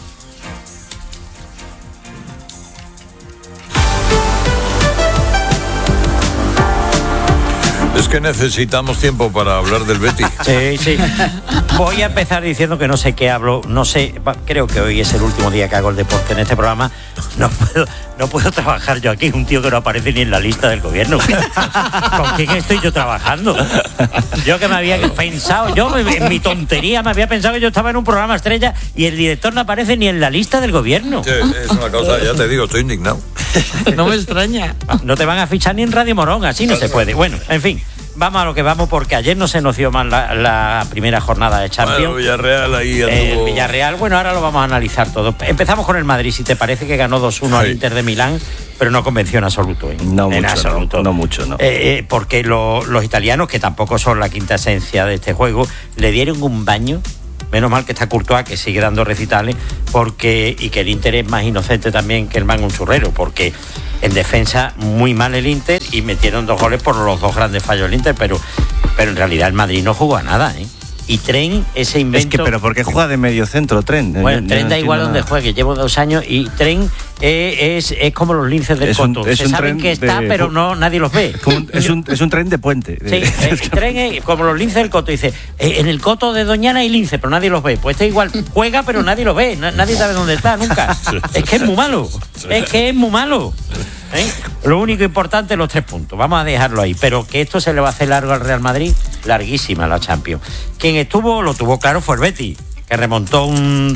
S8: Es que necesitamos tiempo para hablar del Betis.
S4: Sí. Voy a empezar diciendo que no sé qué hablo, creo que hoy es el último día que hago el deporte en este programa, no puedo trabajar yo aquí, un tío que no aparece ni en la lista del gobierno. ¿Con quién estoy yo trabajando? Yo que me había pensado, en mi tontería me había pensado que yo estaba en un programa estrella y el director no aparece ni en la lista del gobierno.
S8: Sí, es una cosa, ya te digo, estoy indignado.
S3: No me extraña.
S4: No te van a fichar ni en Radio Morón, así no se puede. Bueno, en fin. Vamos a lo que vamos, porque ayer no se nos dio mal la primera jornada de Champions.
S8: Bueno, Villarreal ahí
S4: anduvo... Villarreal, bueno, ahora lo vamos a analizar todo. Empezamos con el Madrid, si te parece, que ganó 2-1 al Inter de Milán, pero no convenció en absoluto.
S13: No
S4: en
S13: mucho,
S4: absoluto.
S13: No mucho, no.
S4: Porque los italianos, que tampoco son la quinta esencia de este juego, le dieron un baño. Menos mal que está Courtois, que sigue dando recitales, y que el Inter es más inocente también que el mango un churrero, porque en defensa muy mal el Inter y metieron 2 goles por los 2 grandes fallos del Inter, pero en realidad el Madrid no jugó a nada, ¿eh? Y Tren, ese invento...
S13: ¿Pero por qué juega de medio centro, Tren?
S4: Bueno, Tren da igual donde juegue, llevo 2 años y Tren es como los linces del Coto. Se saben que está, pero nadie los ve.
S13: Es un tren de puente.
S4: Sí, el Tren es como los linces del Coto. Dice, en el Coto de Doñana hay lince, pero nadie los ve. Pues este igual juega, pero nadie lo ve. Nadie sabe dónde está, nunca. Es que es muy malo. Es que es muy malo. Lo único importante, los 3 puntos. Vamos a dejarlo ahí. Pero que esto se le va a hacer largo al Real Madrid, larguísima la Champions. Quien lo tuvo claro fue el Betis, que remontó un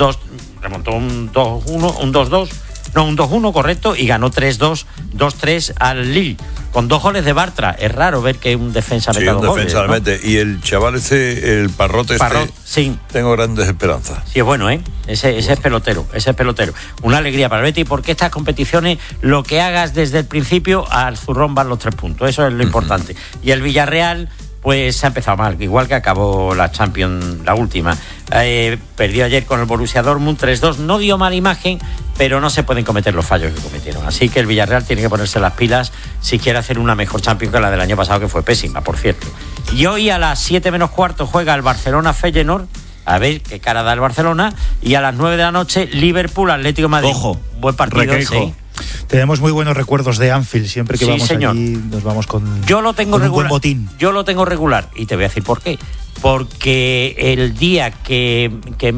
S4: 2-1, correcto, y ganó 3-2, 2-3 al Lille, con 2 goles de Bartra. Es raro ver que un defensa meta 2 goles, ¿no?
S8: Mete. Y el chaval el Parrot,
S4: sí.
S8: Tengo grandes esperanzas.
S4: Sí, es bueno, ¿eh? Ese es pelotero. Una alegría para el Betis, porque estas competiciones, lo que hagas desde el principio, al zurrón van los 3 puntos. Eso es lo importante. Y el Villarreal, pues se ha empezado mal, igual que acabó la Champions, la última. Perdió ayer con el Borussia Dortmund 3-2, no dio mala imagen, pero no se pueden cometer los fallos que cometieron. Así que el Villarreal tiene que ponerse las pilas si quiere hacer una mejor Champions que la del año pasado, que fue pésima, por cierto. Y hoy a las 7 menos cuarto juega el Barcelona-Feyenoord, a ver qué cara da el Barcelona, y a las 9 de la noche Liverpool-Atlético de Madrid.
S13: Ojo,
S4: buen partido, sí.
S12: Tenemos muy buenos recuerdos de Anfield, siempre que vamos
S4: señor.
S12: allí nos vamos con un
S4: buen
S12: botín.
S4: Yo lo tengo regular, y te voy a decir por qué. Porque el día que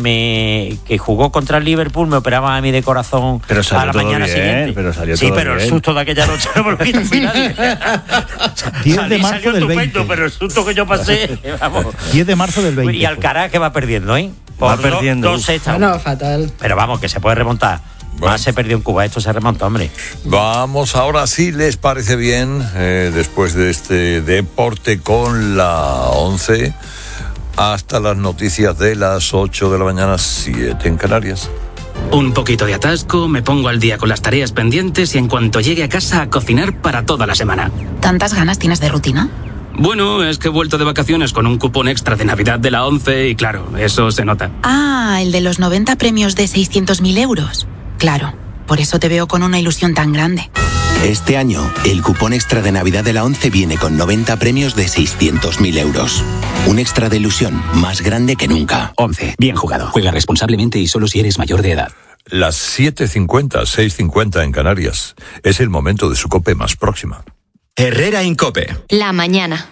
S4: jugó contra el Liverpool me operaban a mí de corazón a la mañana siguiente. Pero el susto de aquella noche no me lo quito al final.
S12: 10 de marzo del 20.
S4: Pero el susto que yo pasé, vamos.
S12: 10 de marzo del 20.
S4: Y Alcaraz, que va perdiendo, ¿eh?
S13: Va perdiendo.
S14: No, fatal.
S4: Pero vamos, que se puede remontar.
S8: Bueno.
S4: Más se perdió en Cuba, esto se remonta, hombre.
S8: Vamos ahora, si les parece bien, después de este deporte con la 11, hasta las noticias de las 8 de la mañana, 7 en Canarias.
S5: Un poquito de atasco, me pongo al día con las tareas pendientes y en cuanto llegue a casa a cocinar para toda la semana.
S10: ¿Tantas ganas tienes de rutina?
S5: Bueno, es que he vuelto de vacaciones con un cupón extra de Navidad de la 11 y claro, eso se nota.
S10: Ah, el de los 90 premios de 600.000 euros. Claro, por eso te veo con una ilusión tan grande.
S6: Este año, el cupón extra de Navidad de la 11 viene con 90 premios de 600.000 euros. Un extra de ilusión más grande que nunca.
S5: 11. Bien jugado. Juega responsablemente y solo si eres mayor de edad.
S8: Las 7:50, 6:50 en Canarias. Es el momento de su COPE más próxima.
S2: Herrera en COPE.
S16: La mañana.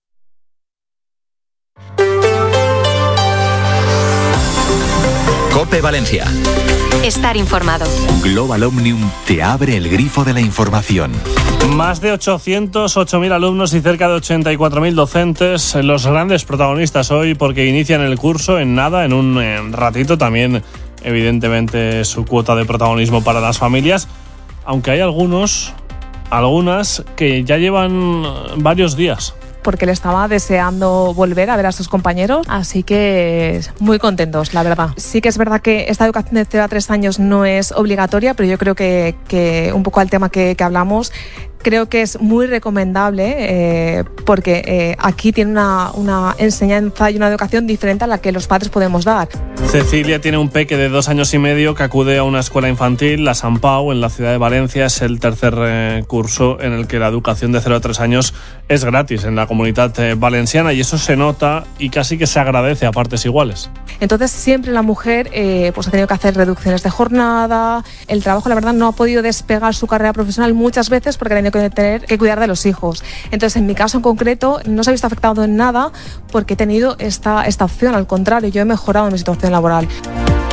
S2: COPE Valencia.
S16: Estar informado.
S15: Global Omnium te abre el grifo de la información.
S17: Más de 808.000 alumnos y cerca de 84.000 docentes, los grandes protagonistas hoy porque inician el curso en nada, en un ratito. También, evidentemente, su cuota de protagonismo para las familias, aunque hay algunas que ya llevan varios días.
S18: Porque le estaba deseando volver a ver a sus compañeros, así que muy contentos, la verdad. Sí que es verdad que esta educación de 0 a 3 años no es obligatoria, pero yo creo que un poco al tema que hablamos, creo que es muy recomendable porque aquí tiene una enseñanza y una educación diferente a la que los padres podemos dar.
S17: Cecilia tiene un peque de 2 años y medio que acude a una escuela infantil, la Sant Pau, en la ciudad de Valencia. Es el tercer curso en el que la educación de 0 a 3 años es gratis en la comunidad valenciana, y eso se nota y casi que se agradece a partes iguales.
S18: Entonces siempre la mujer pues ha tenido que hacer reducciones de jornada. El trabajo, la verdad, no ha podido despegar su carrera profesional muchas veces porque ha tenido que tener que cuidar de los hijos. Entonces, en mi caso en concreto, no se ha visto afectado en nada porque he tenido esta opción. Al contrario, yo he mejorado mi situación laboral.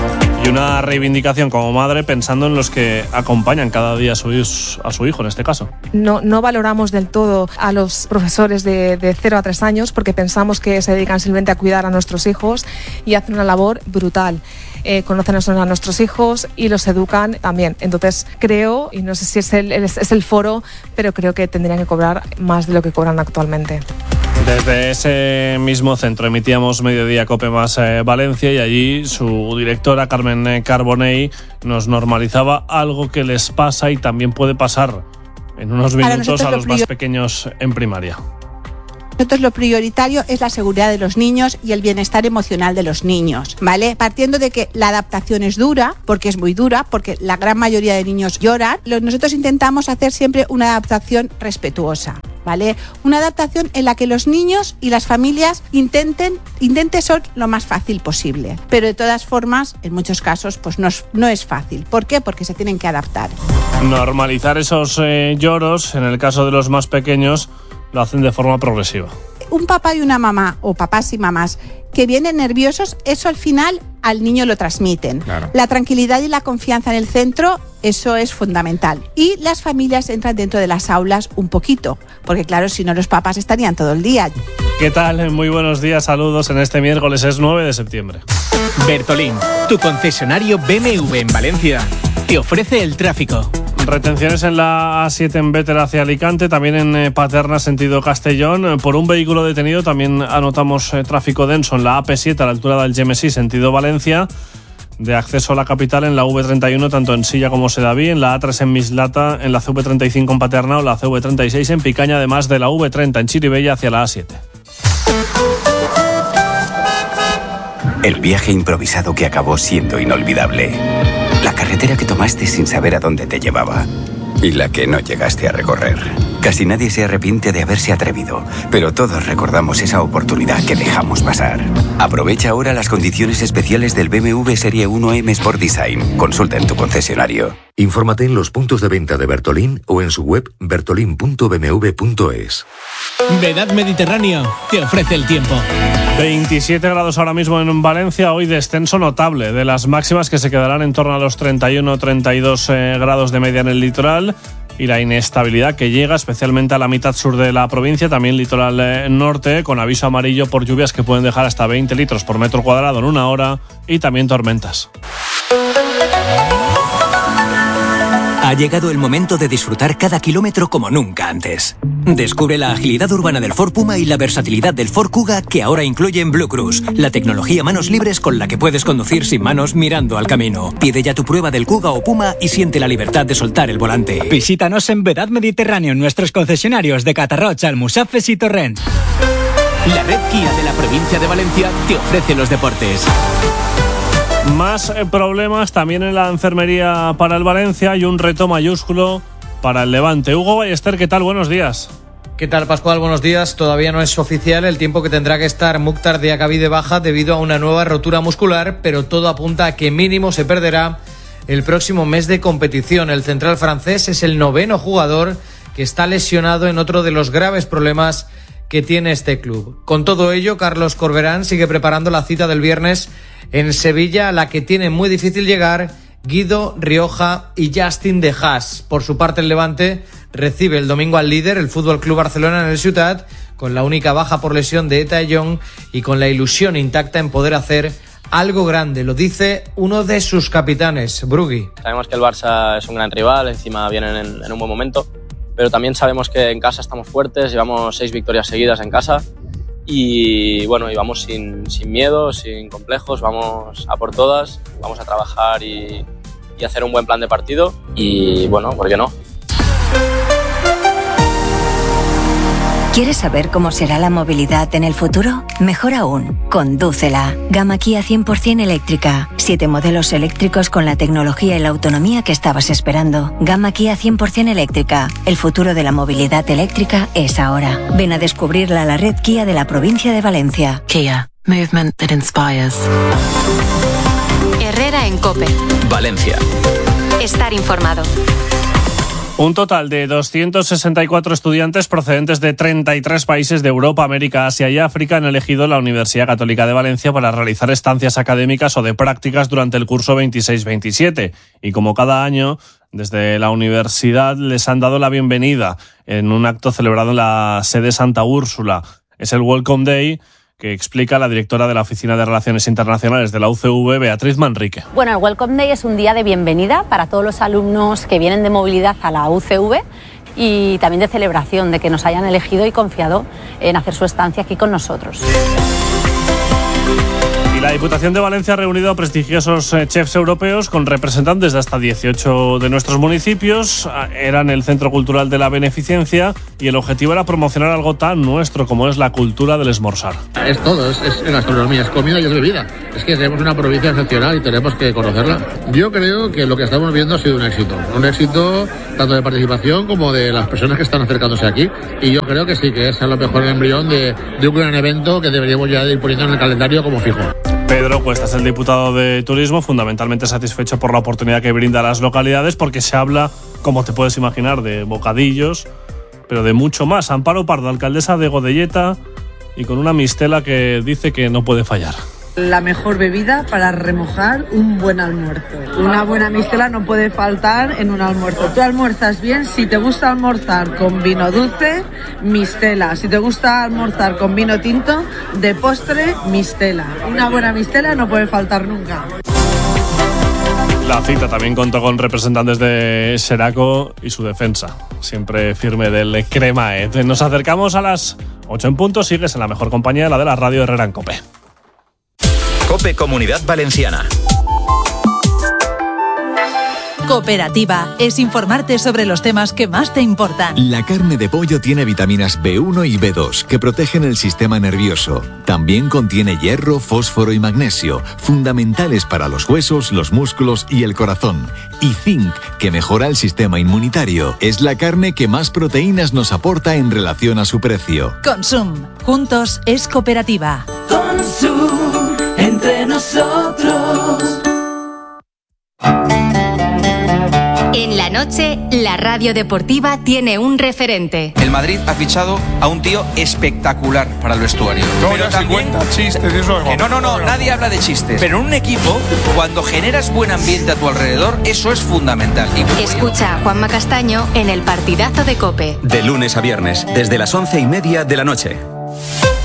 S17: Y una reivindicación como madre pensando en los que acompañan cada día a su hijo, en este caso.
S18: No valoramos del todo a los profesores de 0 a 3 años porque pensamos que se dedican simplemente a cuidar a nuestros hijos y hacen una labor brutal. Conocen a nuestros hijos y los educan también. Entonces creo, y no sé si es el foro, pero creo que tendrían que cobrar más de lo que cobran actualmente.
S17: Desde ese mismo centro emitíamos Mediodía Cope más Valencia y allí su directora Carmen Carbonell nos normalizaba algo que les pasa y también puede pasar en unos minutos a los más pequeños en primaria.
S7: Nosotros lo prioritario es la seguridad de los niños y el bienestar emocional de los niños, ¿vale? Partiendo de que la adaptación es dura, porque es muy dura, porque la gran mayoría de niños lloran, nosotros intentamos hacer siempre una adaptación respetuosa, ¿vale? Una adaptación en la que los niños y las familias intenten ser lo más fácil posible. Pero de todas formas, en muchos casos, pues no es fácil. ¿Por qué? Porque se tienen que adaptar.
S17: Normalizar esos lloros, en el caso de los más pequeños, lo hacen de forma progresiva.
S7: Un papá y una mamá, o papás y mamás, que vienen nerviosos, eso al final al niño lo transmiten. Claro. La tranquilidad y la confianza en el centro, eso es fundamental. Y las familias entran dentro de las aulas un poquito, porque claro, si no los papás estarían todo el día.
S17: ¿Qué tal? Muy buenos días, saludos en este miércoles, es 9 de septiembre.
S33: Bertolín, tu concesionario BMW en Valencia, te ofrece el tráfico.
S17: Retenciones en la A7 en Béter hacia Alicante, también en Paterna, sentido Castellón. Por un vehículo detenido también anotamos tráfico denso en la AP7 a la altura del Gemesí, sentido Valencia. De acceso a la capital en la V31, tanto en Silla como Sedaví, en la A3 en Mislata, en la CV35 en Paterna o la CV36 en Picaña, además de la V30 en Chirivella hacia la A7.
S19: El viaje improvisado que acabó siendo inolvidable. La carretera que tomaste sin saber a dónde te llevaba. Y la que no llegaste a recorrer. Casi nadie se arrepiente de haberse atrevido, pero todos recordamos esa oportunidad que dejamos pasar. Aprovecha ahora las condiciones especiales del BMW Serie 1 M Sport Design. Consulta en tu concesionario.
S20: Infórmate en los puntos de venta de Bertolín o en su web bertolin.bmw.es.
S33: Vedad Mediterráneo te ofrece el tiempo.
S17: 27 grados ahora mismo en Valencia, hoy descenso notable de las máximas que se quedarán en torno a los 31-32 grados de media en el litoral y la inestabilidad que llega especialmente a la mitad sur de la provincia, también litoral norte, con aviso amarillo por lluvias que pueden dejar hasta 20 litros por metro cuadrado en una hora y también tormentas.
S32: Ha llegado el momento de disfrutar cada kilómetro como nunca antes. Descubre la agilidad urbana del Ford Puma y la versatilidad del Ford Kuga, que ahora incluyen Blue Cruise, la tecnología manos libres con la que puedes conducir sin manos mirando al camino. Pide ya tu prueba del Kuga o Puma y siente la libertad de soltar el volante.
S21: Visítanos en Vedad Mediterráneo en nuestros concesionarios de Catarroch, Almusafes y Torrent.
S33: La red Kia de la provincia de Valencia te ofrece los deportes.
S17: Más problemas también en la enfermería para el Valencia y un reto mayúsculo para el Levante. Hugo Ballester, ¿qué tal? Buenos días.
S22: ¿Qué tal, Pascual? Buenos días. Todavía no es oficial el tiempo que tendrá que estar Mukhtar Diakhaby de baja debido a una nueva rotura muscular, pero todo apunta a que mínimo se perderá el próximo mes de competición. El central francés es el 9º jugador que está lesionado en otro de los graves problemas que tiene este club. Con todo ello, Carlos Corberán sigue preparando la cita del viernes en Sevilla, a la que tiene muy difícil llegar Guido, Rioja y Justin de Haas. Por su parte, el Levante recibe el domingo al líder, el FC Barcelona, en el Ciutat, con la única baja por lesión de Eta Young y con la ilusión intacta en poder hacer algo grande. Lo dice uno de sus capitanes, Brugui.
S23: Sabemos que el Barça es un gran rival, encima vienen en un buen momento, pero también sabemos que en casa estamos fuertes, llevamos 6 victorias seguidas en casa. Y bueno, y vamos sin miedo, sin complejos, vamos a por todas, vamos a trabajar y hacer un buen plan de partido y bueno, ¿por qué no?
S24: ¿Quieres saber cómo será la movilidad en el futuro? Mejor aún, condúcela. Gama Kia 100% eléctrica. 7 modelos eléctricos con la tecnología y la autonomía que estabas esperando. Gama Kia 100% eléctrica. El futuro de la movilidad eléctrica es ahora. Ven a descubrirla a la red Kia de la provincia de Valencia.
S10: Kia. Movement that inspires.
S16: Herrera en COPE.
S2: Valencia.
S16: Estar informado.
S17: Un total de 264 estudiantes procedentes de 33 países de Europa, América, Asia y África han elegido la Universidad Católica de Valencia para realizar estancias académicas o de prácticas durante el curso 26-27. Y como cada año, desde la universidad les han dado la bienvenida en un acto celebrado en la sede Santa Úrsula. Es el Welcome Day, que explica la directora de la Oficina de Relaciones Internacionales de la UCV, Beatriz Manrique.
S1: Bueno, el Welcome Day es un día de bienvenida para todos los alumnos que vienen de movilidad a la UCV y también de celebración de que nos hayan elegido y confiado en hacer su estancia aquí con nosotros.
S17: La Diputación de Valencia ha reunido a prestigiosos chefs europeos con representantes de hasta 18 de nuestros municipios. Eran el Centro Cultural de la Beneficencia y el objetivo era promocionar algo tan nuestro como es la cultura del esmorzar.
S3: Es todo, es gastronomía, es comida y es bebida. Es que tenemos una provincia excepcional y tenemos que conocerla. Yo creo que lo que estamos viendo ha sido un éxito tanto de participación como de las personas que están acercándose aquí. Y yo creo que sí, que es a lo mejor el embrión de un gran evento que deberíamos ya ir poniendo en el calendario como fijo.
S17: Pedro Cuestas, el diputado de Turismo, fundamentalmente satisfecho por la oportunidad que brinda a las localidades, porque se habla, como te puedes imaginar, de bocadillos, pero de mucho más. Amparo Pardo, alcaldesa de Godelleta, y con una mistela que dice que no puede fallar.
S9: La mejor bebida para remojar un buen almuerzo. Una buena mistela no puede faltar en un almuerzo. Tú almuerzas bien, si te gusta almorzar con vino dulce, mistela. Si te gusta almorzar con vino tinto, de postre, mistela. Una buena mistela no puede faltar nunca.
S17: La cita también contó con representantes de Seraco y su defensa, siempre firme del Cremaet. Nos acercamos a las 8 en punto, sigues en la mejor compañía, la de la radio Herrera en COPE.
S2: COPE Comunidad Valenciana.
S11: Cooperativa es informarte sobre los temas que más te importan.
S15: La carne de pollo tiene vitaminas B1 y B2 que protegen el sistema nervioso. También contiene hierro, fósforo y magnesio, fundamentales para los huesos, los músculos y el corazón. Y zinc, que mejora el sistema inmunitario. Es la carne que más proteínas nos aporta en relación a su precio.
S11: Consum. Juntos es cooperativa.
S12: Consum. Entre nosotros.
S16: En la noche, la radio deportiva tiene un referente.
S13: El Madrid ha fichado a un tío espectacular para el vestuario.
S25: No, pero también chistes, eso
S13: que no, nadie habla de chistes. Pero en un equipo, cuando generas buen ambiente a tu alrededor, eso es fundamental.
S16: Escucha a Juanma Castaño en el partidazo de COPE.
S2: De lunes a viernes, desde las 11:30 de la noche.